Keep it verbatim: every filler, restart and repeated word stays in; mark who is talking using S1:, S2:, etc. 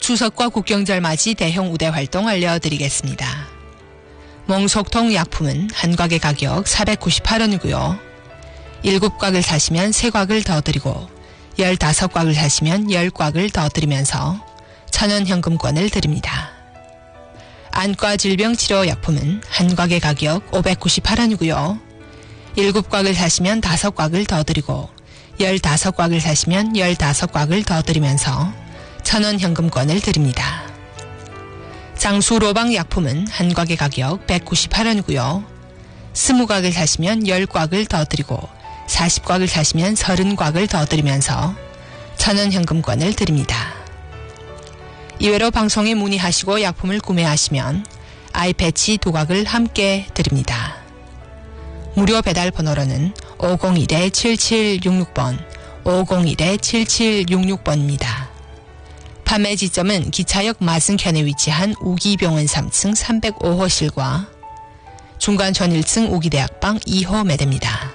S1: 추석과 국경절 맞이 대형 우대 활동 알려드리겠습니다. 몽속통 약품은 한 곽의 가격 사백구십팔 원이고요. 일곱 곽을 사시면 세 곽을 더 드리고 열다섯 곽을 사시면 열 곽을 더 드리면서 천 원 현금권을 드립니다. 안과 질병 치료 약품은 한 곽의 가격 오백구십팔 원이고요. 일곱 곽을 사시면 다섯 곽을 더 드리고 열다섯 곽을 사시면 열다섯 곽을 더 드리면서 천 원 현금권을 드립니다. 장수로방 약품은 한 곽의 가격 백구십팔 원이고요. 스무 곽을 사시면 열 곽을 더 드리고 사십 곽을 사시면 서른 곽을 더 드리면서 천 원 현금권을 드립니다. 이외로 방송에 문의하시고 약품을 구매하시면 아이패치 두 곽을 함께 드립니다. 무료 배달 번호로는 오공일 칠칠육육 번, 오공일 칠칠육육 번입니다. 판매 지점은 기차역 마승편에 위치한 우기병원 삼 층 삼백오 호실과 중간촌 일 층 우기대학방 이 호 매대입니다.